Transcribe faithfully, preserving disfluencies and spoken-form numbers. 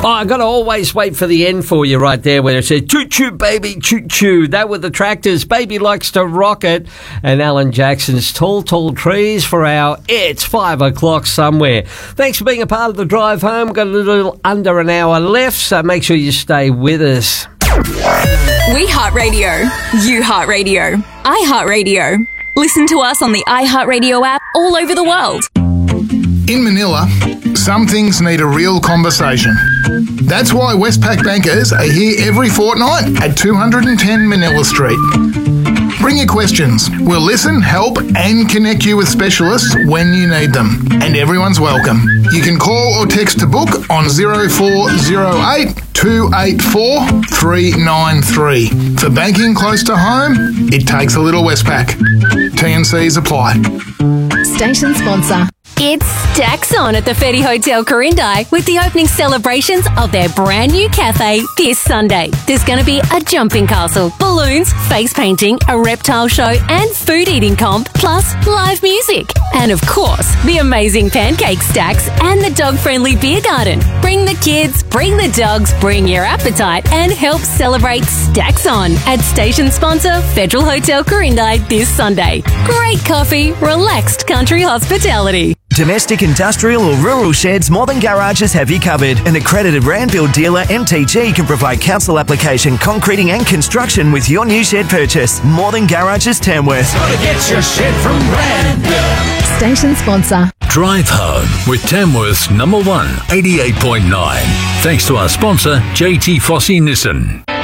Oh, I've got to always wait for the end for you right there where it says, choo-choo, baby, choo-choo. That were the Tractors. Baby likes to rock it. And Alan Jackson's Tall, Tall Trees for our It's Five O'Clock Somewhere. Thanks for being a part of the drive home. Got a little under an hour left, so make sure you stay with us. We Heart Radio. You Heart Radio. I Heart Radio. Listen to us on the iHeartRadio app all over the world. In Manila, some things need a real conversation. That's why Westpac bankers are here every fortnight at two ten Manila Street. Bring your questions. We'll listen, help and connect you with specialists when you need them. And everyone's welcome. You can call or text to book on zero four zero eight, two eight four, three nine three. For banking close to home, it takes a little Westpac. T and Cs apply. Station sponsor. It's Stacks On at the Fetty Hotel Corindi with the opening celebrations of their brand new cafe this Sunday. There's going to be a jumping castle, balloons, face painting, a reptile show and food eating comp, plus live music. And of course, the amazing pancake stacks and the dog-friendly beer garden. Bring the kids, bring the dogs, bring your appetite and help celebrate Stacks On at station sponsor Federal Hotel Corindi this Sunday. Great coffee, relaxed country hospitality. Domestic, industrial or rural sheds, Northern Garages have you covered. An accredited Randfield dealer, M T G, can provide council application, concreting and construction with your new shed purchase. Northern Garages, Tamworth. Gotta get your shed from Randfield. Station sponsor. Drive Home with Tamworth's number one, eighty-eight point nine. Thanks to our sponsor, J T Fossey Nissan.